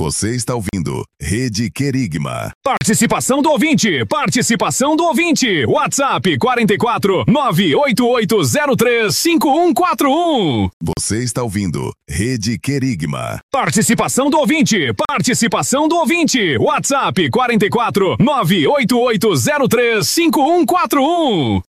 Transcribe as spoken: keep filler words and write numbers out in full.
Você está ouvindo Rede Querigma. Participação do ouvinte, participação do ouvinte. WhatsApp quatro quatro nove oito oito zero três cinco um quatro um. Você está ouvindo Rede Querigma. Participação do ouvinte, participação do ouvinte. WhatsApp quatro quatro nove oito oito zero três cinco um quatro um.